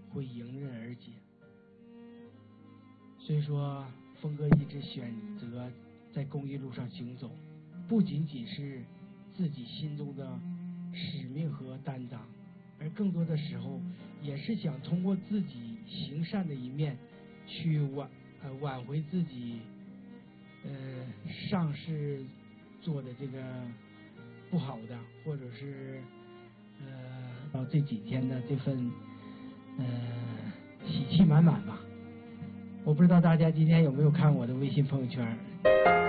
会迎刃而解。所以说，峰哥一直选择在公益路上行走，不仅仅是自己心中的使命和担当，而更多的时候也是想通过自己行善的一面，去挽回自己上世做的这个不好的，或者是到这几天的这份喜气满满吧。我不知道大家今天有没有看我的微信朋友圈。